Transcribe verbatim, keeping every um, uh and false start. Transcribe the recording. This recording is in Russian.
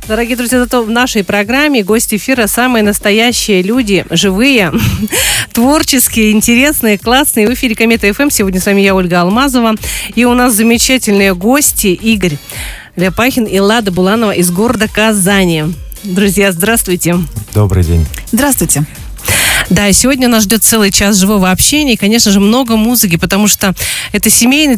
Дорогие друзья, зато в нашей программе гости эфира самые настоящие люди, живые, творческие, интересные, классные. В эфире Комета эф эм. Сегодня с вами я, Ольга Алмазова. И у нас замечательные гости Игорь Ляпахин и Лада Буланова из города Казани. Друзья, здравствуйте. Добрый день. Здравствуйте. Да, и сегодня нас ждет целый час живого общения и, конечно же, много музыки, потому что это семейный